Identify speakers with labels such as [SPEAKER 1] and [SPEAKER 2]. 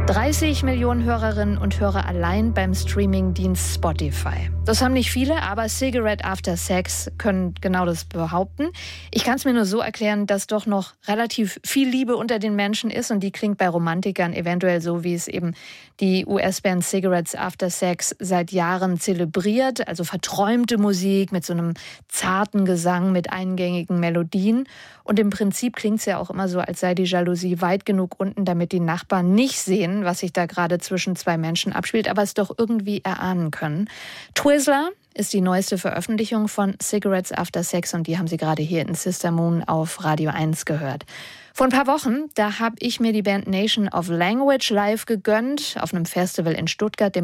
[SPEAKER 1] 30 Millionen Hörerinnen und Hörer allein beim Streamingdienst Spotify. Das haben nicht viele, aber Cigarette After Sex können genau das behaupten. Ich kann es mir nur so erklären, dass doch noch relativ viel Liebe unter den Menschen ist und die klingt bei Romantikern eventuell so, wie es eben die US-Band Cigarettes After Sex seit Jahren zelebriert. Also verträumte Musik mit so einem zarten Gesang mit eingängigen Melodien. Und im Prinzip klingt es ja auch immer so, als sei die Jalousie weit genug unten, damit die Nachbarn nicht sehen, was sich da gerade zwischen zwei Menschen abspielt, aber es doch irgendwie erahnen können. Twizzler ist die neueste Veröffentlichung von Cigarettes After Sex und die haben Sie gerade hier in Sister Moon auf Radio 1 gehört. Vor ein paar Wochen, da habe ich mir die Band Nation of Language live gegönnt auf einem Festival in Stuttgart, dem